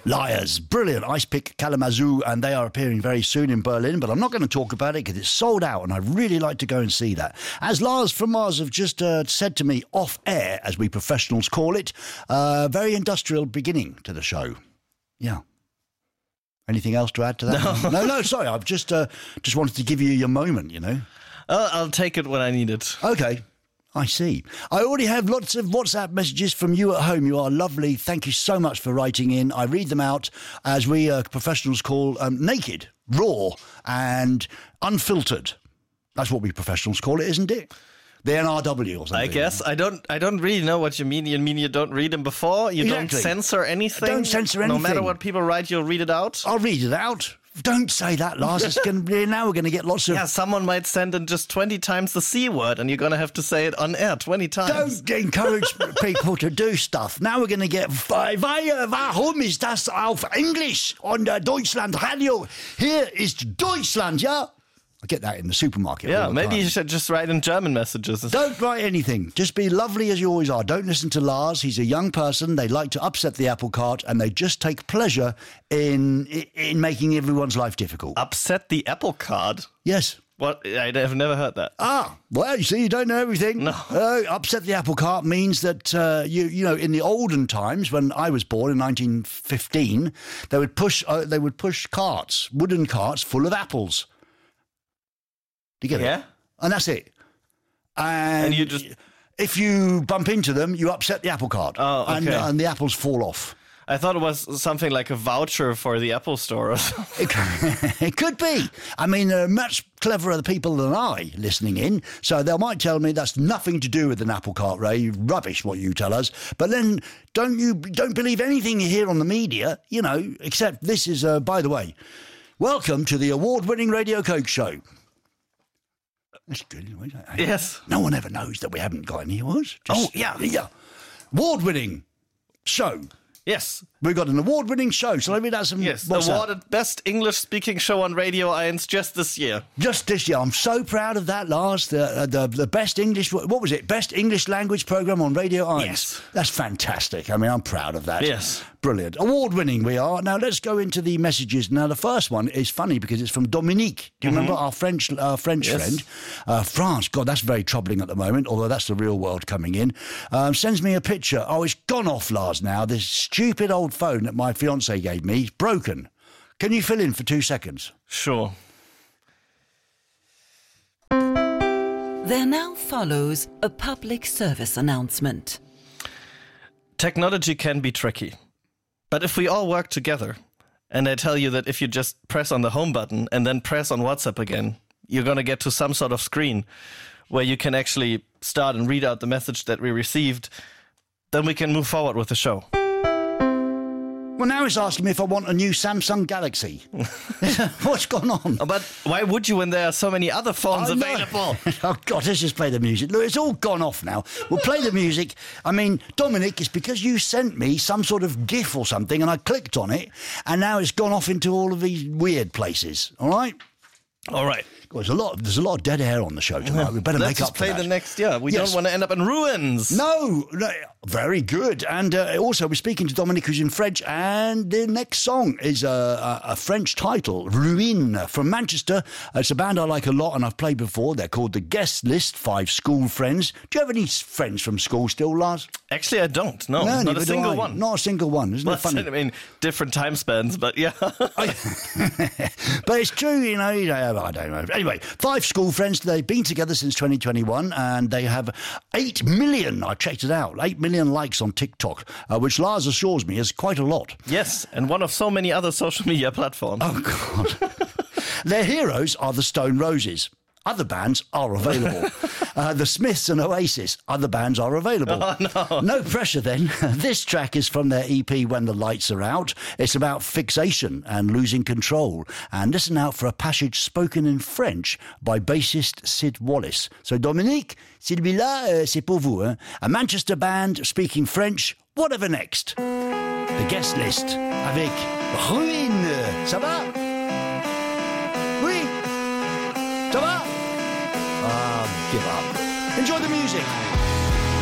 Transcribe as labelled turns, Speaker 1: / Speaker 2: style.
Speaker 1: Liars. Brilliant. Ice Pick Kalamazoo, and they are appearing very soon in Berlin, but I'm not going to talk about it because it's sold out, and I'd really like to go and see that. As Lars from Mars have just said to me off air, as we professionals call it, very industrial beginning to the show. Yeah. Anything else to add to that? No, sorry. I've just wanted to give you your moment, you know.
Speaker 2: I'll take it when I need it.
Speaker 1: Okay. I see. I already have lots of WhatsApp messages from you at home. You are lovely. Thank you so much for writing in. I read them out as we professionals call naked, raw and unfiltered. That's what we professionals call it, isn't it? The NRW or something.
Speaker 2: I guess. I don't really know what you mean. You mean you don't read them before? You don't censor anything?
Speaker 1: Don't censor anything.
Speaker 2: No matter what people write, you'll read it out?
Speaker 1: I'll read it out. Don't say that, Lars. Now we're going to get lots of...
Speaker 2: Yeah, someone might send in just 20 times the C word, and you're going to have to say it on air 20 times.
Speaker 1: Don't encourage people to do stuff. Now we're going to get... Warum ist das auf Englisch on the Deutschland Radio? Here is Deutschland, yeah? I get that in the supermarket.
Speaker 2: Yeah, maybe you should just write in German messages.
Speaker 1: Don't write anything. Just be lovely as you always are. Don't listen to Lars. He's a young person. They like to upset the apple cart, and they just take pleasure in making everyone's life difficult.
Speaker 2: Upset the apple cart?
Speaker 1: Yes.
Speaker 2: What? I've never heard that.
Speaker 1: Well, you see, you don't know everything.
Speaker 2: No.
Speaker 1: Upset the apple cart means that, you know, in the olden times, when I was born in 1915, they would push carts, wooden carts full of apples. You get it? And that's it. And
Speaker 2: you just...
Speaker 1: if you bump into them, you upset the apple cart.
Speaker 2: Oh, okay.
Speaker 1: And the apples fall off.
Speaker 2: I thought it was something like a voucher for the Apple Store or something.
Speaker 1: It could be. I mean, there are much cleverer people than I listening in, so they might tell me that's nothing to do with an apple cart, Ray. Rubbish what you tell us. But then don't believe anything you hear on the media, you know, except this is, by the way, welcome to the award-winning Radio Coke Show. That's good.
Speaker 2: Yes.
Speaker 1: No one ever knows that we haven't got any awards.
Speaker 2: Yeah.
Speaker 1: Award-winning show.
Speaker 2: Yes.
Speaker 1: We've got an award-winning show. Shall I read out some?
Speaker 2: Yes, awarded Best English-Speaking Show on Radio 1 just this year.
Speaker 1: Just this year. I'm so proud of that, Lars. The best English... What was it? Best English Language Programme on Radio 1.
Speaker 2: Yes.
Speaker 1: That's fantastic. I mean, I'm proud of that.
Speaker 2: Yes.
Speaker 1: Brilliant. Award-winning we are. Now, let's go into the messages. Now, the first one is funny because it's from Dominique. Do you remember our French friend? France. God, that's very troubling at the moment, although that's the real world coming in. Sends me a picture. Oh, it's gone off, Lars, now. This stupid old phone that my fiancé gave me is broken. Can you fill in for 2 seconds?
Speaker 2: Sure.
Speaker 3: There now follows a public service announcement.
Speaker 2: Technology can be tricky. But if we all work together, and I tell you that if you just press on the home button and then press on WhatsApp again, you're going to get to some sort of screen where you can actually start and read out the message that we received, then we can move forward with the show.
Speaker 1: Well, now he's asking me if I want a new Samsung Galaxy. What's gone on?
Speaker 2: But why would you when there are so many other phones available?
Speaker 1: Oh, God, let's just play the music. Look, it's all gone off now. We'll play the music. I mean, Dominic, it's because you sent me some sort of GIF or something and I clicked on it and now it's gone off into all of these weird places. All right?
Speaker 2: All right.
Speaker 1: Well, there's a lot of dead air on the show tonight. We better make up for that.
Speaker 2: Let's play the next, We don't want to end up in ruins.
Speaker 1: No, very good. And also, we're speaking to Dominic, who's in French, and the next song is a French title, Ruine, from Manchester. It's a band I like a lot, and I've played before. They're called The Guest List, 5 school friends. Do you have any friends from school still, Lars?
Speaker 2: Actually, I don't. No, not a single one.
Speaker 1: Not a single one. Isn't it funny?
Speaker 2: I mean, different time spans, but yeah.
Speaker 1: But it's true, you know, I don't know. Anyway, 5 school friends. They've been together since 2021 and they have 8 million, I checked it out, 8 million likes on TikTok, which Lars assures me is quite a lot.
Speaker 2: Yes, and one of so many other social media platforms.
Speaker 1: Oh, God. Their heroes are the Stone Roses. Other bands are available. The Smiths and Oasis. Other bands are available.
Speaker 2: Oh, no.
Speaker 1: No pressure then. This track is from their EP When the Lights Are Out. It's about fixation and losing control. And listen out for a passage spoken in French by bassist Sid Wallace. So Dominique, celui-là, c'est pour vous. Hein? A Manchester band speaking French. Whatever next. The Guest List avec Ruine. Ça va? Oui. Ça va? Give up. Enjoy the music.